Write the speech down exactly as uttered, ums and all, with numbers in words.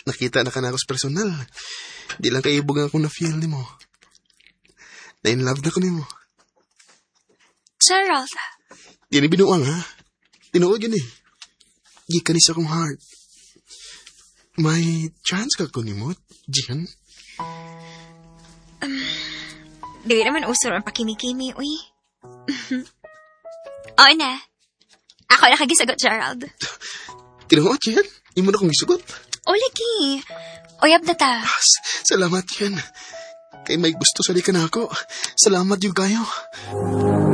nakita na ka na ako sa personal. Di lang kaibog ako na feel ni mo. Na-in love na ko ni mo. Gerald. Di ni binuang ha. Tinuod yun eh. Gikan sa akong heart. May chance ka ko ni mo, Jihan? Um, di naman uso ang pakimi-kimi, uy. Oo na. Ako na kagisagot, Gerald. Tinuod, Jihan? Imo na kong gisugot. O, lagi. Uyab na ta. Ah, salamat yan. Kay may gusto sa di ka na ako. Salamat yung kayo.